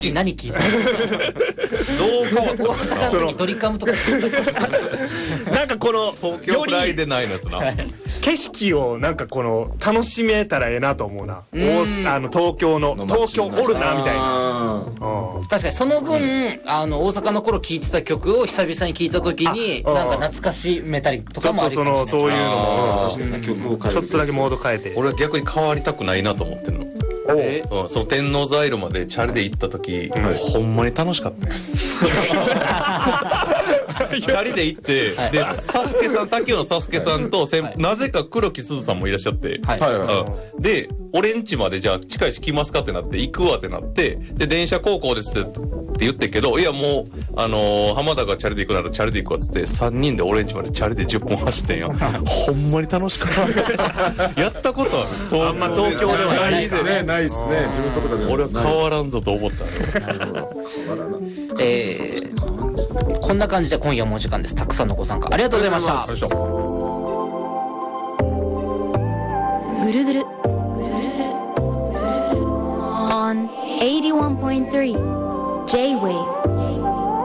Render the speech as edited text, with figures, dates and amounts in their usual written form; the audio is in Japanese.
何聞いたどう変わった大阪の時ドリカムとかなんかこの東京フライデーないのやつな。 景色をなんかこの楽しめたらええなと思うな。東京の東京おるなみたいな。 確かにその分大阪の頃聴いてた曲を久々に聴いた時になんか懐かしめたりとかもあるかもしれないですね。 そういうのも曲を変えるちょっとだけモード変えて。 俺は逆に変わりたくないなと思ってんの。その天王ザイルまでチャリで行った時、ほんまに楽しかったよ。チャリで行って、で、サスケさん、竹雄のサスケさんと、なぜか黒木すずさんもいらっしゃって、で、俺ん家までじゃあ近いし来ますかってなって、行くわってなって、で、電車高校ですって言ってけど、いやもう、浜田がチャリで行くならチャリで行くわっつって、3人で俺ん家までチャリで10分走ってんよ。ほんまに楽しかった。やったことは、 あんま東京ではないですね。ないっすね。自分とかじゃない。 俺は変わらんぞと思ったよ。 こんな感じで今夜もお時間です。たくさんのご参加ありがとうございました。 ぐるぐる on 81.3 J-Wave